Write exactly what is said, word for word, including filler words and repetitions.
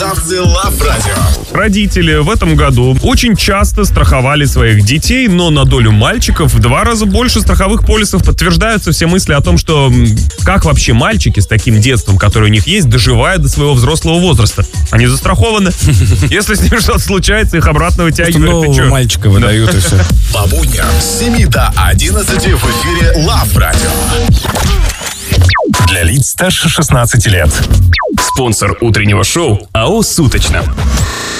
Красавцы Love Radio. Родители в этом году очень часто страховали своих детей, но на долю мальчиков в два раза больше страховых полисов. Подтверждаются все мысли о том, что как вообще мальчики с таким детством, которое у них есть, доживают до своего взрослого возраста. Они застрахованы. Если с ними что-то случается, их обратно вытягивают. Нового мальчика выдают и все. По будням с семи до одиннадцати в эфире Love Radio. Для лиц старше шестнадцати лет. Спонсор утреннего шоу АО «Суточно».